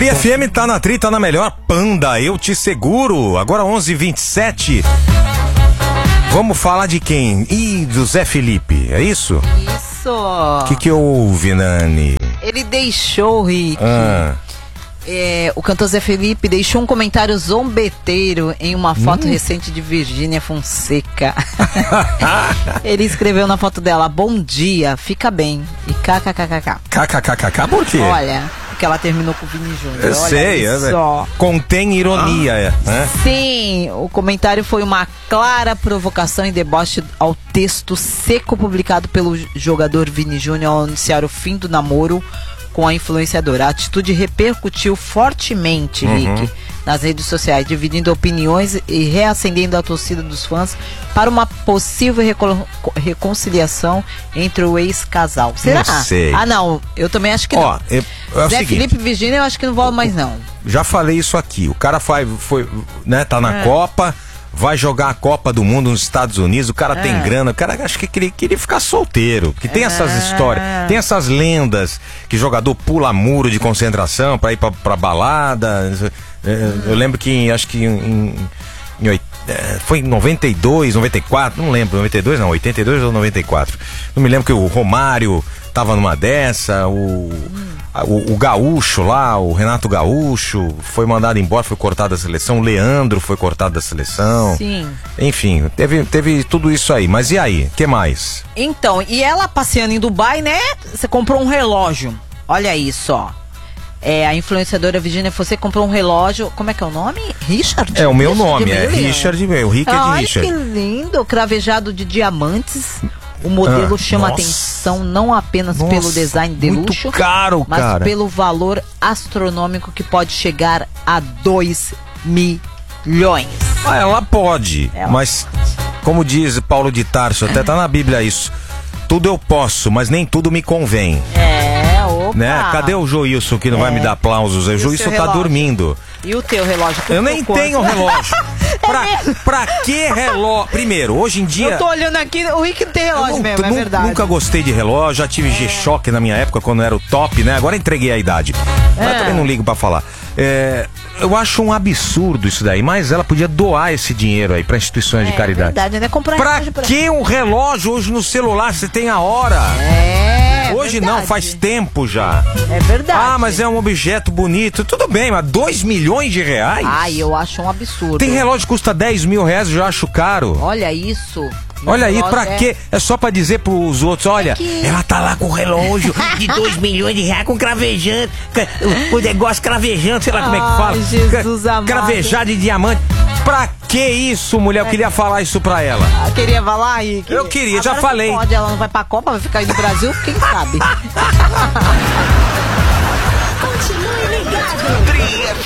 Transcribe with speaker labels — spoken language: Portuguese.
Speaker 1: Tri FM tá na Tri, tá na melhor. Panda, eu te seguro. Agora 11h27. Vamos falar de quem? Ih, do Zé Felipe, é isso?
Speaker 2: Isso.
Speaker 1: O que houve, Nani?
Speaker 2: Ele deixou, Rick. O cantor Zé Felipe deixou um comentário zombeteiro em uma foto recente de Virgínia Fonseca. Ele escreveu na foto dela: bom dia, fica bem. E kkkk.
Speaker 1: Kkkk, por quê?
Speaker 2: Olha, porque ela terminou com o Vini Júnior.
Speaker 1: Eu sei, contém ironia.
Speaker 2: Sim, o comentário foi uma clara provocação e deboche ao texto seco publicado pelo jogador Vini Júnior ao anunciar o fim do namoro com a influenciadora. A atitude repercutiu fortemente, Rick, nas redes sociais, dividindo opiniões e reacendendo a torcida dos fãs para uma possível reconciliação entre o ex-casal. Será?
Speaker 1: Não sei.
Speaker 2: Ah, não, eu também acho que não. Zé Felipe e Virgínia, eu acho que não vão mais, não.
Speaker 1: Já falei isso aqui. O cara tá na Copa, vai jogar a Copa do Mundo nos Estados Unidos, o cara tem grana, o cara acho que queria ficar solteiro, porque tem essas histórias, tem essas lendas que jogador pula muro de concentração pra ir pra balada. Eu lembro que foi em 92, 94, não lembro, 92 não, 82 ou 94. Não me lembro que o Romário tava numa dessa, o Gaúcho lá, o Renato Gaúcho foi mandado embora, foi cortado da seleção, o Leandro foi cortado da seleção.
Speaker 2: Sim.
Speaker 1: Enfim, teve tudo isso aí. Mas e aí? O que mais?
Speaker 2: Então, e ela passeando em Dubai, né? Você comprou um relógio. Olha isso, ó. A influenciadora Virgínia Fonseca comprou um relógio. Como é que é o nome? Richard?
Speaker 1: É o meu nome, é Richard, o Rick é de
Speaker 2: Olha
Speaker 1: Richard.
Speaker 2: Que lindo, cravejado de diamantes. O modelo chama atenção não apenas pelo design de luxo,
Speaker 1: caro,
Speaker 2: mas
Speaker 1: cara,
Speaker 2: pelo valor astronômico que pode chegar a 2 milhões.
Speaker 1: Ela pode, mas como diz Paulo de Tarso, até tá na Bíblia isso: tudo eu posso, mas nem tudo me convém.
Speaker 2: Opa.
Speaker 1: Né? Cadê o Joilson que não vai me dar aplausos? O Joilson tá dormindo.
Speaker 2: E o teu relógio?
Speaker 1: Eu nem tenho relógio. Pra que relógio? Primeiro, hoje em dia...
Speaker 2: Eu tô olhando aqui, o Rick tem relógio mesmo, é verdade.
Speaker 1: Nunca gostei de relógio, já tive G-Shock na minha época, quando era o top, né? Agora entreguei a idade. Mas também não ligo pra falar. Eu acho um absurdo isso daí, mas ela podia doar esse dinheiro aí pra instituições de caridade.
Speaker 2: É verdade, né? Comprar
Speaker 1: pra que um relógio hoje no celular? Você tem a hora. Hoje não, faz tempo já.
Speaker 2: É verdade.
Speaker 1: Ah, mas é um objeto bonito. Tudo bem, mas 2 milhões de reais?
Speaker 2: Ai, eu acho um absurdo.
Speaker 1: Tem relógio que custa 10 mil reais, eu já acho caro.
Speaker 2: Olha isso.
Speaker 1: Olha aí, pra quê? É só pra dizer pros outros, olha, ela tá lá com o relógio de 2 milhões de reais com cravejante. O negócio cravejante, sei lá como é que fala.
Speaker 2: Jesus amado.
Speaker 1: Cravejado de diamante. Pra que isso, mulher? Eu queria falar isso pra ela.
Speaker 2: Queria falar aí?
Speaker 1: Eu queria,
Speaker 2: agora
Speaker 1: já falei.
Speaker 2: Pode, ela não vai pra Copa, vai ficar aí no Brasil, quem sabe?
Speaker 3: Continue ligado.